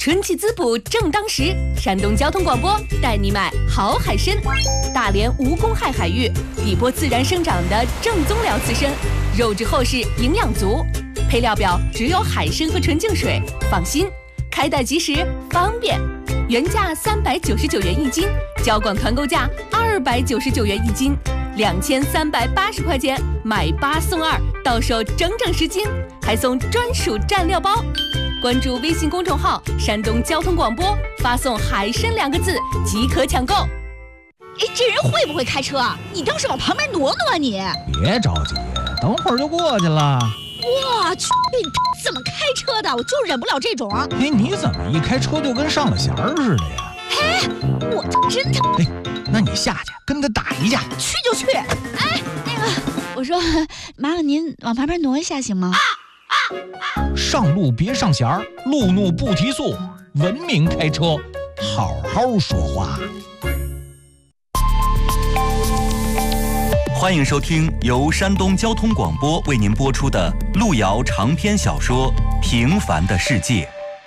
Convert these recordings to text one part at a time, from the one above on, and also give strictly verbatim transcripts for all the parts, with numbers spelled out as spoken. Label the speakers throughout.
Speaker 1: 春季滋补正当时，山东交通广播带你买好海参。大连无公害海域，底波自然生长的正宗辽刺参，肉质厚实，营养足。配料表只有海参和纯净水，放心，开袋即时，方便。原价三百九十九元一斤，交广团购价二百九十九元一斤，两千三百八十块钱买八送二，到手整整十斤，还送专属蘸料包。关注微信公众号山东交通广播，发送海参两个字即可抢购。
Speaker 2: 哎，这人会不会开车啊？你倒是往旁边挪挪啊你！
Speaker 3: 别着急，等会儿就过去了。
Speaker 2: 我去，怎么开车的？我就忍不了这种。
Speaker 3: 哎，你怎么一开车就跟上了弦儿似的呀？
Speaker 2: 哎，我真的……
Speaker 3: 哎，那你下去跟他打一架。
Speaker 2: 去就去。哎，那个，我说，麻烦您往旁边挪一下行吗？啊
Speaker 3: 啊啊、上路别上弦儿，路怒不提速，文明开车，好好说话。
Speaker 4: 欢迎收听由山东交通广播为您播出的路遥长篇小说《平凡的世界》。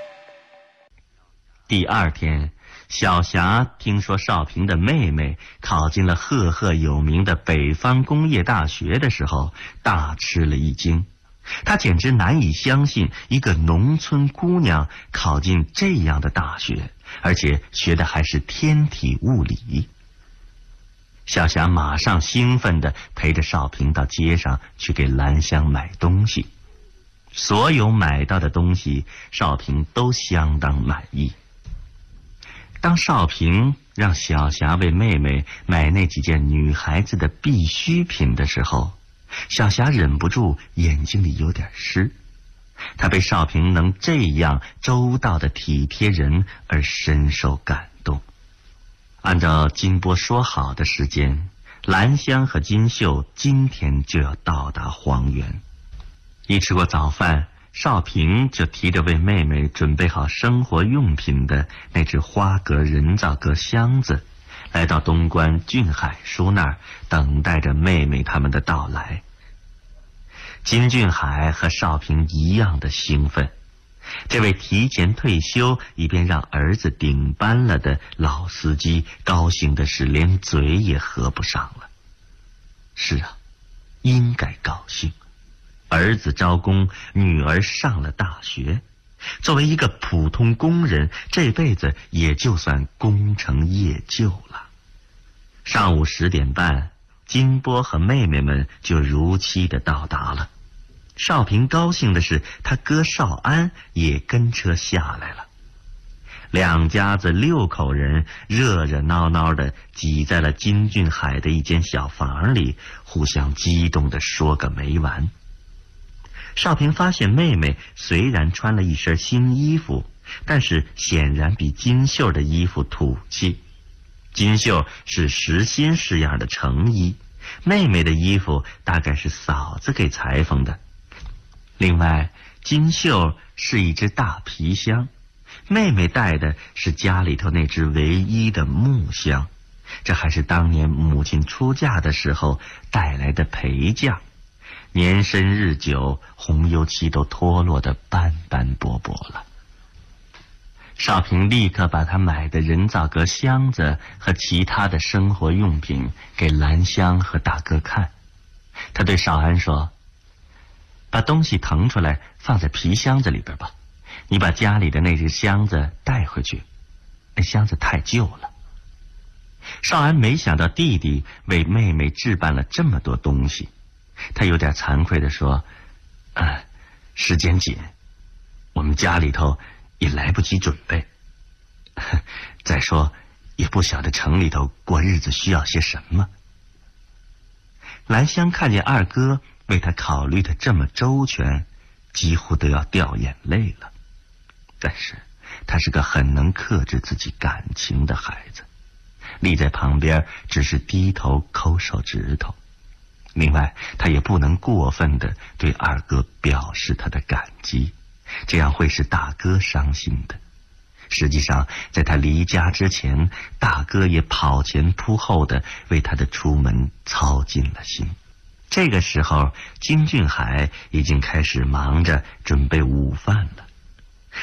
Speaker 5: 第二天，小霞听说少平的妹妹考进了赫赫有名的北方工业大学的时候，大吃了一惊。她简直难以相信一个农村姑娘考进这样的大学，而且学的还是天体物理。小霞马上兴奋地陪着少平到街上去给兰香买东西。所有买到的东西，少平都相当满意。当少平让小霞为妹妹买那几件女孩子的必需品的时候，小霞忍不住眼睛里有点湿。她被少平能这样周到的体贴人而深受感动。按照金波说好的时间，兰香和金秀今天就要到达黄原。一吃过早饭，少平就提着为妹妹准备好生活用品的那只花格人造革箱子，来到东关俊海叔那儿，等待着妹妹他们的到来。金俊海和少平一样的兴奋。这位提前退休以便让儿子顶班了的老司机高兴的是连嘴也合不上了。是啊，应该高兴。儿子招工，女儿上了大学。作为一个普通工人，这辈子也就算功成业就了。上午十点半，金波和妹妹们就如期的到达了。少平高兴的是，他哥少安也跟车下来了。两家子六口人热热闹闹的挤在了金俊海的一间小房里，互相激动的说个没完。少平发现妹妹虽然穿了一身新衣服，但是显然比金秀的衣服土气。金秀是实心式样的成衣，妹妹的衣服大概是嫂子给裁缝的。另外，金秀是一只大皮箱，妹妹带的是家里头那只唯一的木箱，这还是当年母亲出嫁的时候带来的陪嫁，年深日久，红油漆都脱落得斑斑驳驳了。少平立刻把他买的人造革箱子和其他的生活用品给兰香和大哥看。他对少安说，把东西腾出来放在皮箱子里边吧，你把家里的那只箱子带回去，那箱子太旧了。少安没想到弟弟为妹妹置办了这么多东西，他有点惭愧地说，啊，时间紧，我们家里头也来不及准备，再说也不晓得城里头过日子需要些什么。兰香看见二哥为他考虑的这么周全，几乎都要掉眼泪了。但是他是个很能克制自己感情的孩子，立在旁边只是低头抠手指头。另外，他也不能过分的对二哥表示他的感激，这样会使大哥伤心的。实际上，在他离家之前，大哥也跑前扑后的为他的出门操尽了心。这个时候，金俊海已经开始忙着准备午饭了。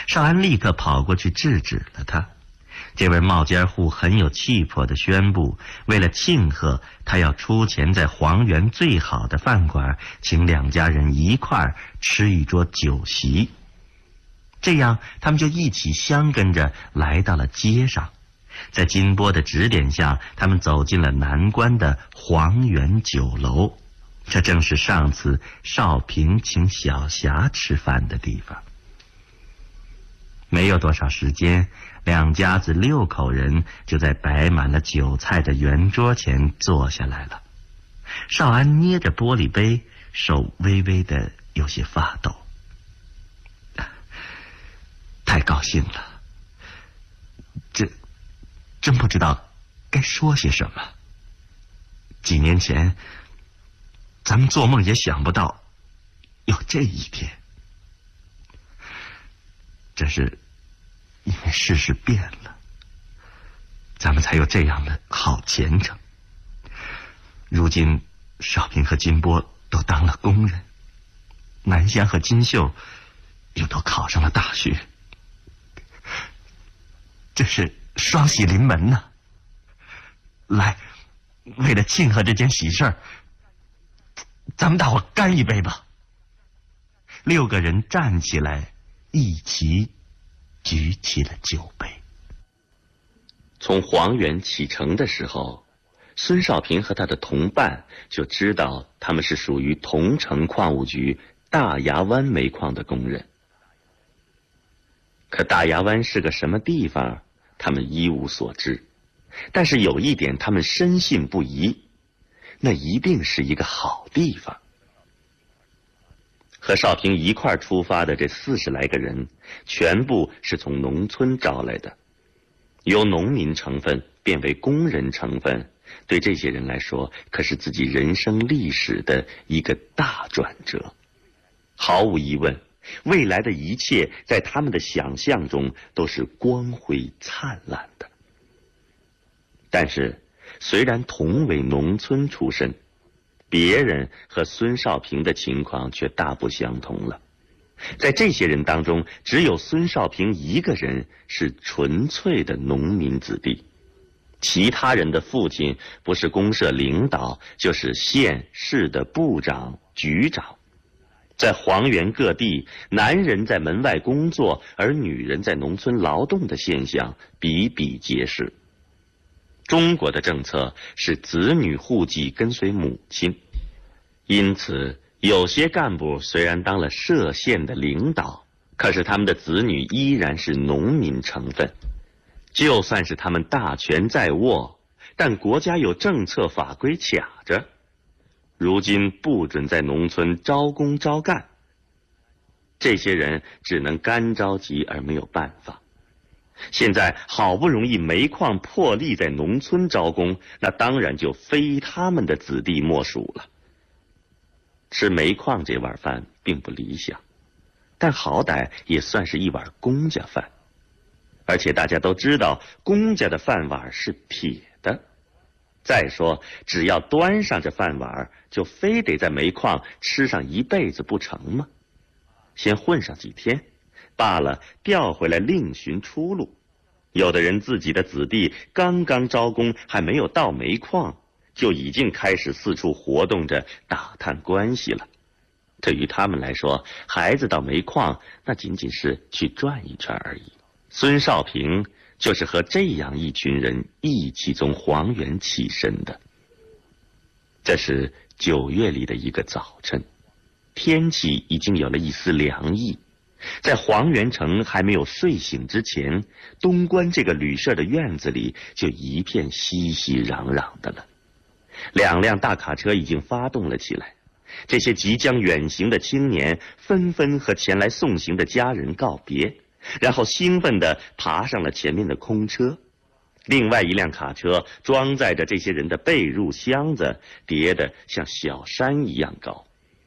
Speaker 5: 少安立刻跑过去制止了他。这位冒尖户很有气魄地宣布，为了庆贺，他要出钱在黄原最好的饭馆请两家人一块儿吃一桌酒席。这样他们就一起相跟着来到了街上，在金波的指点下，他们走进了南关的黄原酒楼，这正是上次少平请小霞吃饭的地方。没有多少时间，两家子六口人就在摆满了酒菜的圆桌前坐下来了。少安捏着玻璃杯，手微微的有些发抖。太高兴了，这真不知道该说些什么。几年前咱们做梦也想不到有这一天，这是因为世事变了，咱们才有这样的好前程。如今少平和金波都当了工人，南湘和金秀又都考上了大学，这是双喜临门呢。来，为了庆贺这件喜事儿，咱们大伙干一杯吧。六个人站起来，一起举起了酒杯。从黄原启程的时候，孙少平和他的同伴就知道他们是属于桐城矿务局大牙湾煤矿的工人。可大牙湾是个什么地方，他们一无所知。但是有一点他们深信不疑，那一定是一个好地方。和少平一块出发的这四十来个人，全部是从农村招来的，由农民成分变为工人成分，对这些人来说，可是自己人生历史的一个大转折。毫无疑问，未来的一切在他们的想象中都是光辉灿烂的。但是，虽然同为农村出身，别人和孙少平的情况却大不相同了。在这些人当中，只有孙少平一个人是纯粹的农民子弟，其他人的父亲不是公社领导，就是县市的部长、局长。在黄原各地，男人在门外工作，而女人在农村劳动的现象比比皆是。中国的政策是子女户籍跟随母亲，因此有些干部虽然当了社县的领导，可是他们的子女依然是农民成分。就算是他们大权在握，但国家有政策法规卡着，如今不准在农村招工招干，这些人只能干着急而没有办法。现在好不容易煤矿破例在农村招工，那当然就非他们的子弟莫属了。吃煤矿这碗饭并不理想，但好歹也算是一碗公家饭，而且大家都知道公家的饭碗是铁的。再说，只要端上这饭碗，就非得在煤矿吃上一辈子不成吗？先混上几天罢了，调回来另寻出路。有的人自己的子弟刚刚招工，还没有到煤矿，就已经开始四处活动着打探关系了。对于他们来说，孩子到煤矿那仅仅是去转一圈而已。孙少平就是和这样一群人一起从黄原起身的。这是九月里的一个早晨，天气已经有了一丝凉意。在黄原城还没有睡醒之前，东关这个旅社的院子里就一片熙熙攘攘的了。两辆大卡车已经发动了起来，这些即将远行的青年纷纷和前来送行的家人告别，然后兴奋地爬上了前面的空车。另外一辆卡车装载着这些人的被褥箱子，叠得像小山一样高。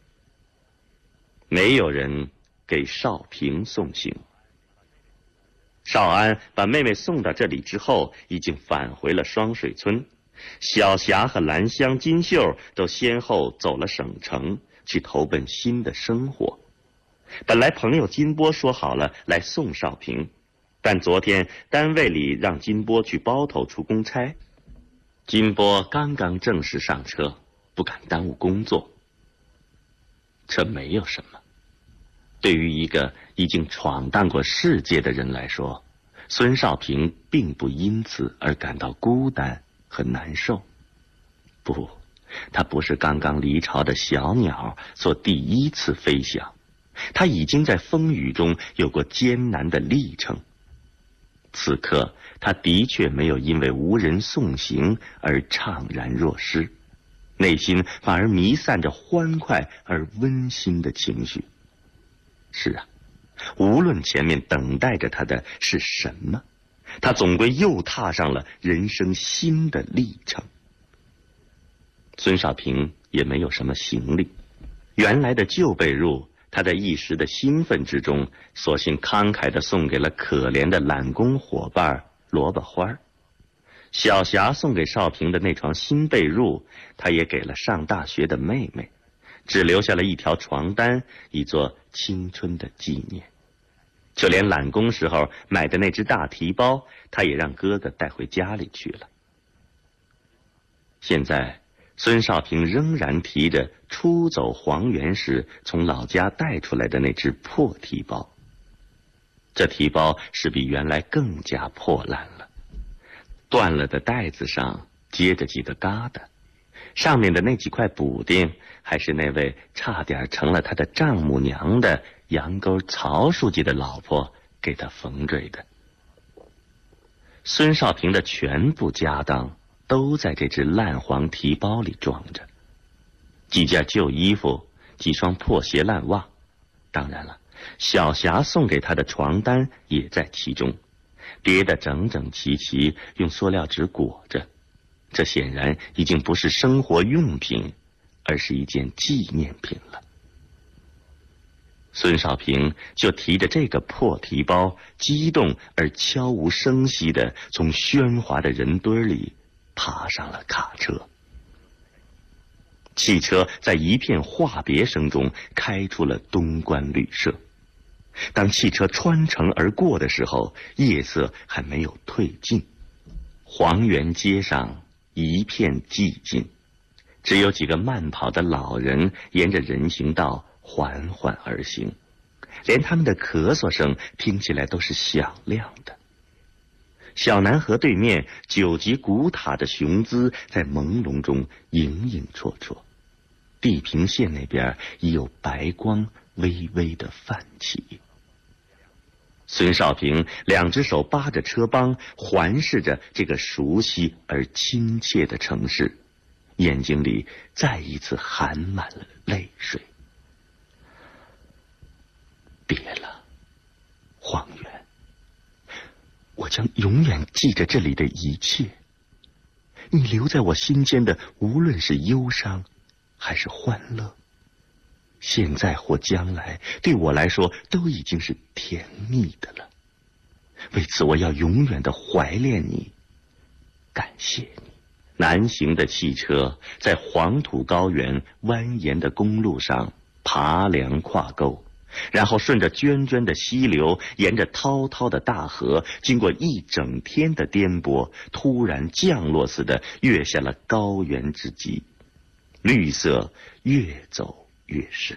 Speaker 5: 没有人给少平送行。少安把妹妹送到这里之后，已经返回了双水村。小霞和兰香、金秀都先后走了省城，去投奔新的生活。 本来朋友金波说好了来送少平，但昨天单位里让金波去包头出公差，金波刚刚正式上车，不敢耽误工作。这没有什么，对于一个已经闯荡过世界的人来说，孙少平并不因此而感到孤单和难受。不，他不是刚刚离巢的小鸟做第一次飞翔，他已经在风雨中有过艰难的历程。此刻他的确没有因为无人送行而怅然若失，内心反而弥散着欢快而温馨的情绪。是啊，无论前面等待着他的是什么，他总归又踏上了人生新的历程。孙少平也没有什么行李，原来的旧被褥他在一时的兴奋之中，索性慷慨地送给了可怜的揽工伙伴萝卜花。小霞送给少平的那床新被褥，他也给了上大学的妹妹，只留下了一条床单，以作青春的纪念。就连揽工时候买的那只大提包，他也让哥哥带回家里去了。现在孙少平仍然提着出走黄原时从老家带出来的那只破提包，这提包是比原来更加破烂了，断了的带子上接着几个疙瘩，上面的那几块补丁还是那位差点成了他的丈母娘的杨沟曹书记的老婆给他缝缀的。孙少平的全部家当都在这只烂黄提包里装着，几件旧衣服，几双破鞋烂袜，当然了，小霞送给他的床单也在其中，叠得整整齐齐，用塑料纸裹着。这显然已经不是生活用品，而是一件纪念品了。孙少平就提着这个破提包，激动而悄无声息地从喧哗的人堆里爬上了卡车。汽车在一片话别声中开出了东关旅社。当汽车穿城而过的时候，夜色还没有退尽，黄原街上一片寂静，只有几个慢跑的老人沿着人行道缓缓而行，连他们的咳嗽声听起来都是响亮的。小南河对面九级古塔的雄姿在朦胧中影影绰绰，地平线那边已有白光微微的泛起。孙少平两只手扒着车帮，环视着这个熟悉而亲切的城市，眼睛里再一次含满了泪水。别了，黄原，我将永远记着这里的一切。你留在我心间的，无论是忧伤还是欢乐，现在或将来，对我来说都已经是甜蜜的了。为此，我要永远的怀恋你，感谢你。南行的汽车在黄土高原蜿蜒的公路上爬梁跨沟，然后顺着涓涓的溪流，沿着滔滔的大河，经过一整天的颠簸，突然降落似的跃下了高原之极，绿色越走越深。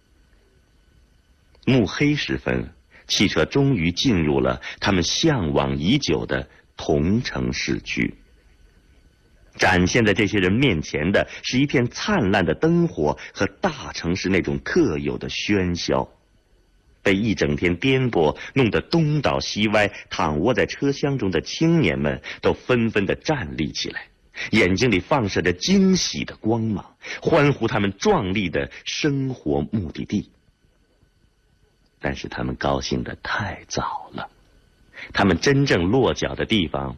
Speaker 5: 暮黑时分，汽车终于进入了他们向往已久的桐城市区。展现在这些人面前的是一片灿烂的灯火和大城市那种特有的喧嚣。被一整天颠簸弄得东倒西歪，躺卧在车厢中的青年们都纷纷地站立起来，眼睛里放射着惊喜的光芒，欢呼他们壮丽的生活目的地。但是他们高兴得太早了，他们真正落脚的地方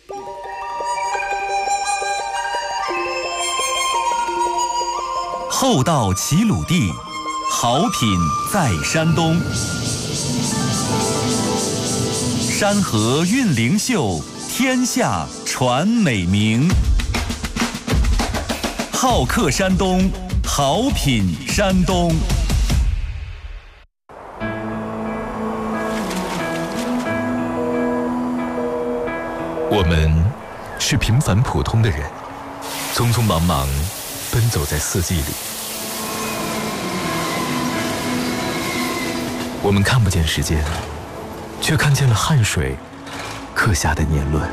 Speaker 4: 厚道齐鲁地，好品在山东。山河韵灵秀，天下传美名。好客山东，好品山东。
Speaker 6: 我们是平凡普通的人，匆匆忙忙奔走在四季里。我们看不见时间，却看见了汗水刻下的年轮。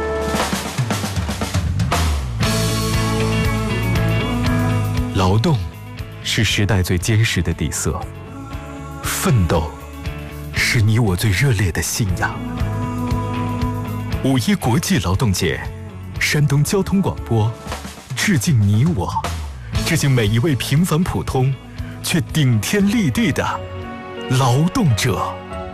Speaker 6: 劳动是时代最坚实的底色，奋斗是你我最热烈的信仰。五一国际劳动节，山东交通广播致敬你我，致敬每一位平凡普通却顶天立地的劳动者。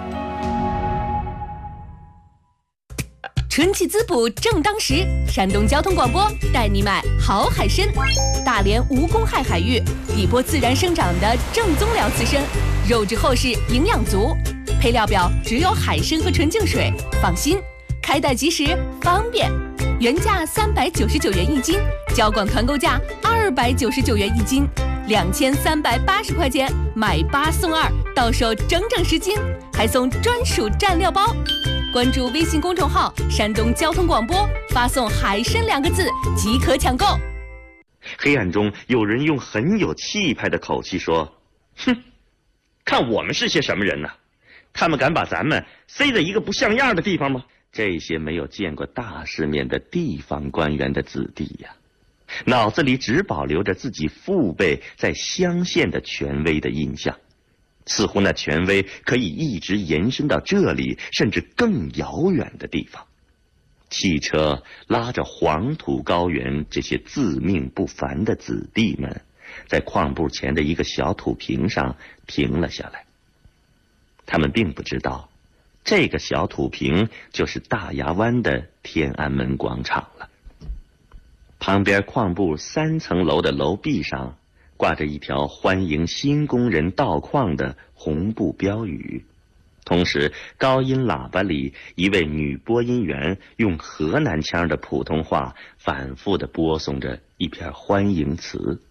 Speaker 1: 春季滋补正当时，山东交通广播带你买好海参，大连无公害海域，底波自然生长的正宗辽刺参，肉质厚实，营养足。配料表只有海参和纯净水，放心，开袋即时，方便。原价三百九十九元一斤，交广团购价二百九十九元一斤，两千三百八十块钱买八送二，到手整整十斤，还送专属蘸料包。关注微信公众号山东交通广播，发送海参两个字即可抢购。
Speaker 5: 黑暗中有人用很有气派的口气说，哼，看我们是些什么人呢？他们敢把咱们塞在一个不像样的地方吗？这些没有见过大世面的地方官员的子弟呀，脑子里只保留着自己父辈在乡县的权威的印象，似乎那权威可以一直延伸到这里，甚至更遥远的地方。汽车拉着黄土高原这些自命不凡的子弟们，在矿部前的一个小土坪上停了下来。他们并不知道，这个小土坪就是大牙湾的天安门广场了。旁边矿部三层楼的楼壁上挂着一条欢迎新工人到矿的红布标语，同时高音喇叭里一位女播音员用河南腔的普通话反复地播送着一篇欢迎词。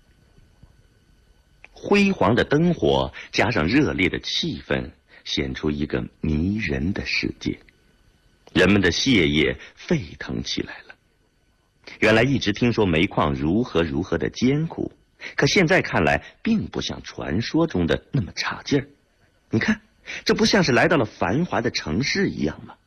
Speaker 5: 辉煌的灯火加上热烈的气氛，显出一个迷人的世界，人们的血液沸腾起来了。原来一直听说煤矿如何如何的艰苦，可现在看来并不像传说中的那么差劲儿。你看，这不像是来到了繁华的城市一样吗？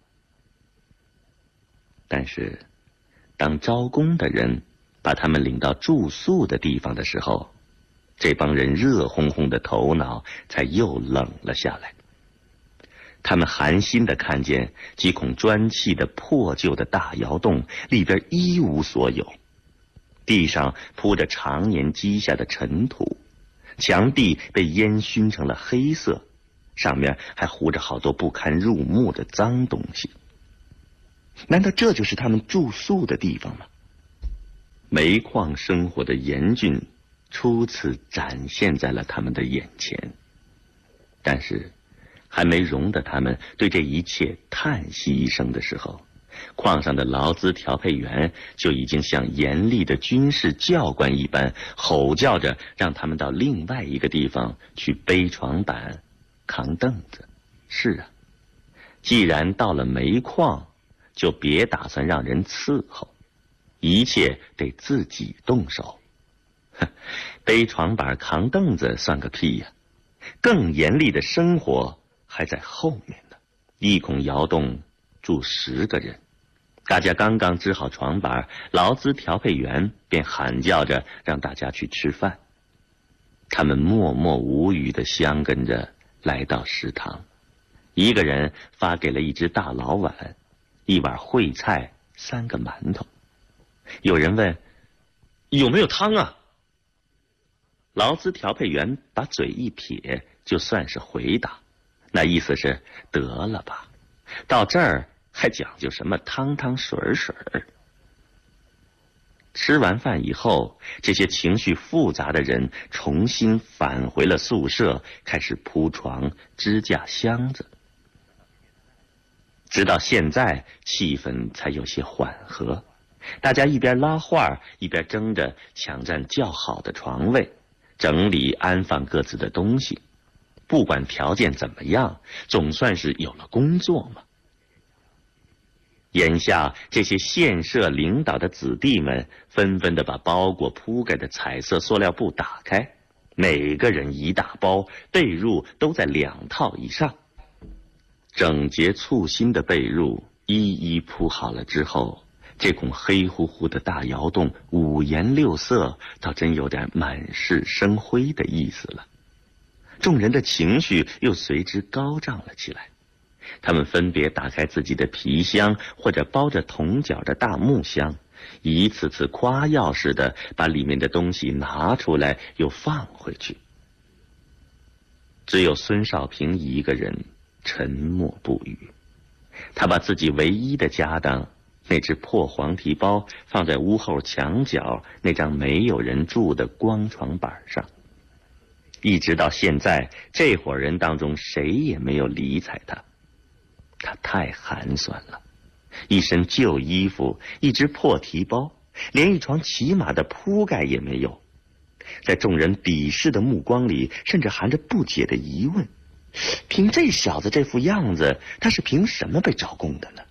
Speaker 5: 但是当招工的人把他们领到住宿的地方的时候，这帮人热烘烘的头脑才又冷了下来。他们寒心地看见几孔砖砌的破旧的大窑洞里边一无所有，地上铺着常年积下的尘土，墙壁被烟熏成了黑色，上面还糊着好多不堪入目的脏东西。难道这就是他们住宿的地方吗？煤矿生活的严峻初次展现在了他们的眼前，但是还没容得他们对这一切叹息一声的时候，矿上的劳资调配员就已经像严厉的军事教官一般吼叫着，让他们到另外一个地方去背床板、扛凳子。是啊，既然到了煤矿，就别打算让人伺候，一切得自己动手。哼，背床板、扛凳子算个屁呀！更严厉的生活还在后面呢。一孔窑洞住十个人，大家刚刚支好床板，劳资调配员便喊叫着让大家去吃饭。他们默默无语地相跟着来到食堂，一个人发给了一只大老碗，一碗烩菜，三个馒头。有人问，有没有汤啊？劳资调配员把嘴一撇，就算是回答，那意思是得了吧，到这儿还讲究什么汤汤水水。吃完饭以后，这些情绪复杂的人重新返回了宿舍，开始铺床、支架箱子。直到现在，气氛才有些缓和，大家一边拉话，一边争着抢占较好的床位，整理安放各自的东西。不管条件怎么样，总算是有了工作嘛。 眼下这些县社领导的子弟们纷纷地把包裹铺盖的彩色塑料布打开，每个人一大包，被褥都在两套以上。整洁簇新的被褥一一铺好了之后，这孔黑乎乎的大窑洞五颜六色，倒真有点满室生辉的意思了。众人的情绪又随之高涨了起来，他们分别打开自己的皮箱或者包着铜角的大木箱，一次次夸耀似的把里面的东西拿出来又放回去。只有孙少平一个人沉默不语，他把自己唯一的家当，那只破黄提包，放在屋后墙角那张没有人住的光床板上。一直到现在，这伙人当中谁也没有理睬他。他太寒酸了，一身旧衣服，一只破提包，连一床起码的铺盖也没有。在众人鄙视的目光里，甚至含着不解的疑问：凭这小子这副样子，他是凭什么被招供的呢？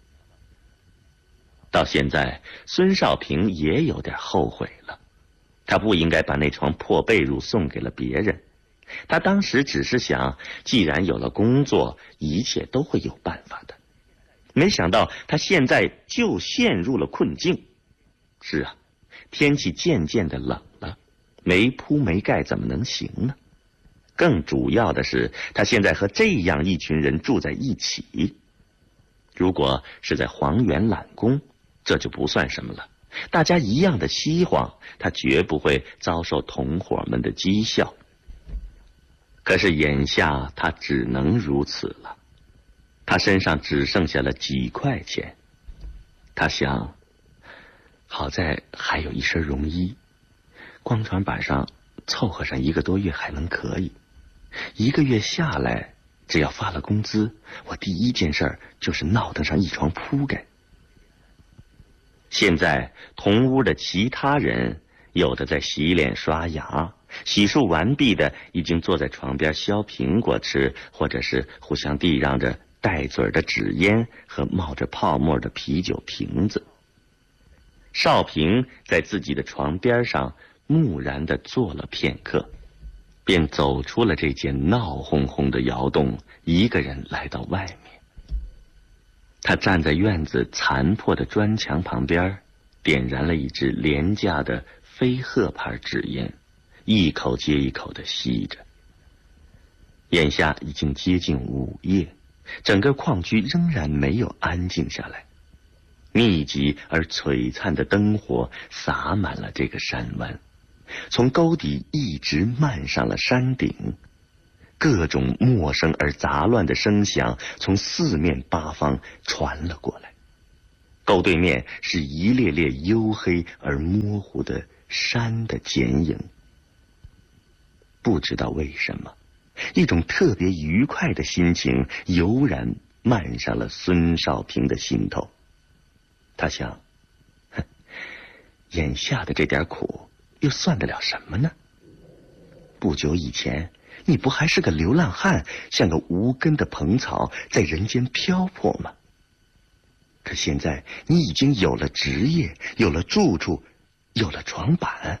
Speaker 5: 到现在，孙少平也有点后悔了，他不应该把那床破被褥送给了别人。他当时只是想，既然有了工作，一切都会有办法的。没想到他现在就陷入了困境。是啊，天气渐渐的冷了，没铺没盖怎么能行呢？更主要的是，他现在和这样一群人住在一起。如果是在黄原揽工，这就不算什么了，大家一样的饥荒，他绝不会遭受同伙们的讥笑。可是眼下他只能如此了，他身上只剩下了几块钱。他想，好在还有一身绒衣，光船板上凑合上一个多月还能可以。一个月下来，只要发了工资，我第一件事就是闹腾上一床铺盖。现在同屋的其他人，有的在洗脸刷牙，洗漱完毕的已经坐在床边削苹果吃，或者是互相递让着带嘴的纸烟和冒着泡沫的啤酒瓶子。少平在自己的床边上木然地坐了片刻，便走出了这间闹哄哄的窑洞，一个人来到外面。他站在院子残破的砖墙旁边，点燃了一支廉价的飞鹤牌纸烟，一口接一口地吸着。眼下已经接近午夜，整个矿区仍然没有安静下来，密集而璀璨的灯火洒满了这个山湾，从沟底一直漫上了山顶。各种陌生而杂乱的声响从四面八方传了过来。沟对面是一列列黝黑而模糊的山的剪影。不知道为什么，一种特别愉快的心情油然漫上了孙少平的心头。他想，哼，眼下的这点苦又算得了什么呢？不久以前，你不还是个流浪汉，像个无根的蓬草，在人间漂泊吗？可现在你已经有了职业，有了住处，有了床板。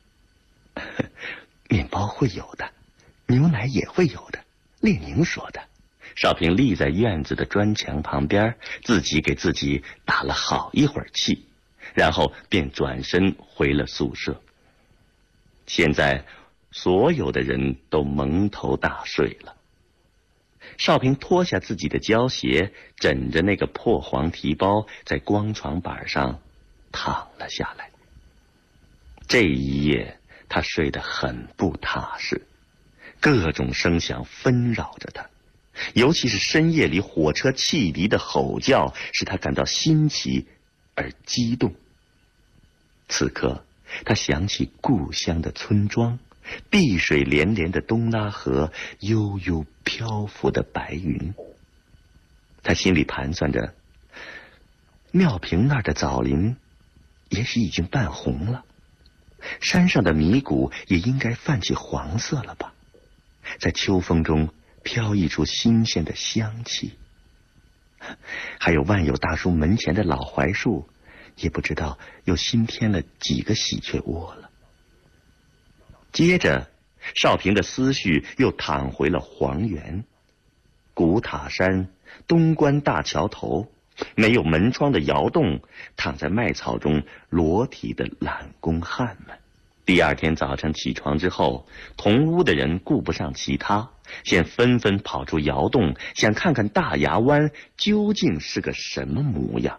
Speaker 5: 面包会有的，牛奶也会有的，列宁说的。少平立在院子的砖墙旁边，自己给自己打了好一会儿气，然后便转身回了宿舍。现在所有的人都蒙头大睡了。少平脱下自己的胶鞋，枕着那个破黄提包，在光床板上躺了下来。这一夜他睡得很不踏实，各种声响纷扰着他，尤其是深夜里火车汽笛的吼叫，使他感到新奇而激动。此刻他想起故乡的村庄，碧水连连的东拉河，悠悠漂浮的白云。他心里盘算着，庙坪那儿的枣林也许已经半红了，山上的米谷也应该泛起黄色了吧，在秋风中飘溢出新鲜的香气。
Speaker 7: 还有万有大叔门前的老槐树，也不知道又新添了几个喜鹊窝了。接着，少平的思绪又淌回了黄原。古塔山东关大桥头，没有门窗的窑洞，躺在麦草中裸体的懒工汉们。第二天早晨起床之后，同屋的人顾不上其他，先纷纷跑出窑洞，想看看大崖湾究竟是个什么模样。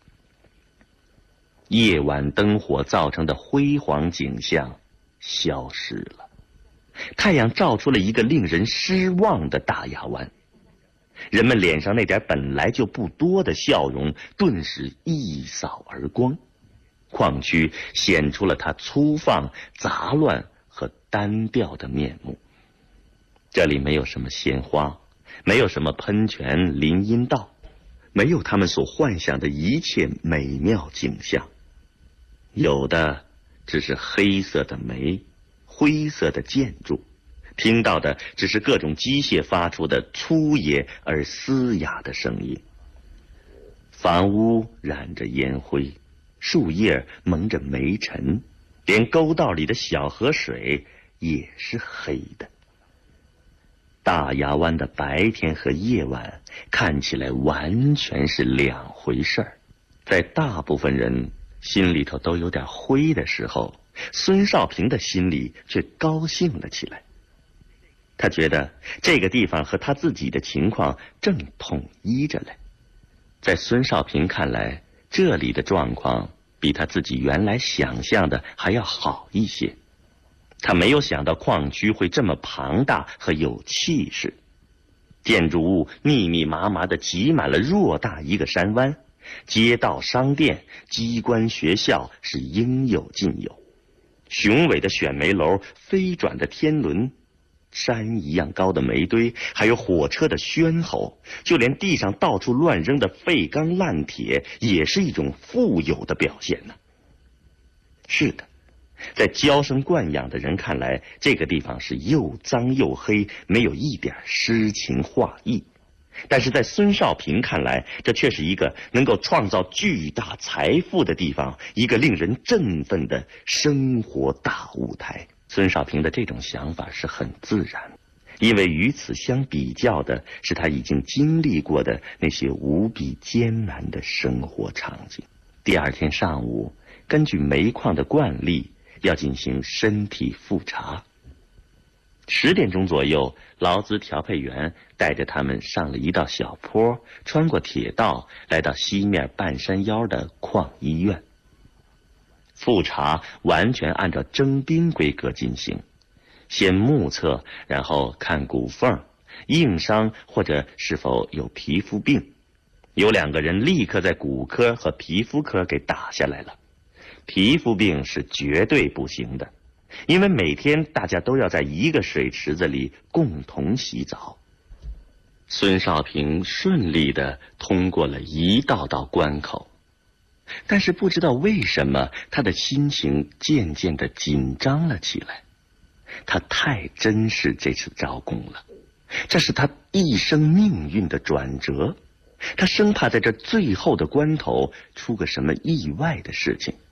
Speaker 7: 夜晚灯火造成的辉煌景象消失了，太阳照出了一个令人失望的大崖湾。人们脸上那点本来就不多的笑容顿时一扫而光，矿区显出了它粗放、杂乱和单调的面目。这里没有什么鲜花，没有什么喷泉、林荫道，没有他们所幻想的一切美妙景象，有的只是黑色的煤、灰色的建筑，听到的只是各种机械发出的粗野而嘶哑的声音。房屋染着烟灰，树叶蒙着煤尘，连沟道里的小河水也是黑的。大崖湾的白天和夜晚看起来完全是两回事儿。在大部分人心里头都有点灰的时候，孙少平的心里却高兴了起来。他觉得这个地方和他自己的情况正统一着来。在孙少平看来，这里的状况比他自己原来想象的还要好一些。他没有想到矿区会这么庞大和有气势，建筑物密密麻麻地挤满了偌大一个山湾，街道、商店、机关、学校是应有尽有。雄伟的选煤楼，飞转的天轮，山一样高的煤堆，还有火车的喧吼，就连地上到处乱扔的废钢烂铁，也是一种富有的表现呢。是的，在娇生惯养的人看来，这个地方是又脏又黑，没有一点诗情画意。但是在孙少平看来，这却是一个能够创造巨大财富的地方，一个令人振奋的生活大舞台。孙少平的这种想法是很自然，因为与此相比较的是他已经经历过的那些无比艰难的生活场景。第二天上午，根据煤矿的惯例，要进行身体复查。十点钟左右，劳资调配员带着他们上了一道小坡，穿过铁道，来到西面半山腰的矿医院。复查完全按照征兵规格进行，先目测，然后看骨缝、硬伤或者是否有皮肤病。有两个人立刻在骨科和皮肤科给打下来了。皮肤病是绝对不行的，因为每天大家都要在一个水池子里共同洗澡。孙少平顺利地通过了一道道关口，但是不知道为什么他的心情渐渐地紧张了起来。他太珍视这次招工了，这是他一生命运的转折，他生怕在这最后的关头出个什么意外的事情。